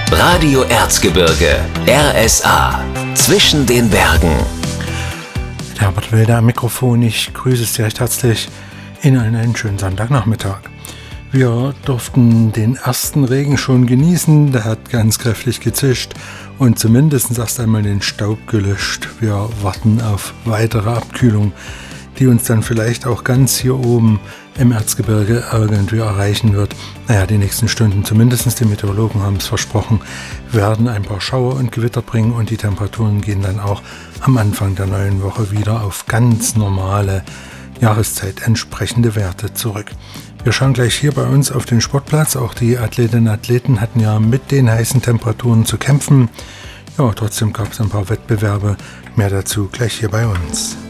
Radio Erzgebirge, RSA, zwischen den Bergen. Herbert Wilder am Mikrofon. Ich grüße Sie recht herzlich Ihnen einen schönen Sonntagnachmittag. Wir durften den ersten Regen schon genießen, der hat ganz kräftig gezischt und zumindest erst einmal den Staub gelöscht. Wir warten auf weitere Abkühlung, die uns dann vielleicht auch ganz hier oben im Erzgebirge irgendwie erreichen wird. Die nächsten Stunden, zumindest die Meteorologen haben es versprochen, werden ein paar Schauer und Gewitter bringen und die Temperaturen gehen dann auch am Anfang der neuen Woche wieder auf ganz normale Jahreszeit entsprechende Werte zurück. Wir schauen gleich hier bei uns auf den Sportplatz. Auch die Athletinnen und Athleten hatten ja mit den heißen Temperaturen zu kämpfen. Ja, trotzdem gab es ein paar Wettbewerbe. Mehr dazu gleich hier bei uns.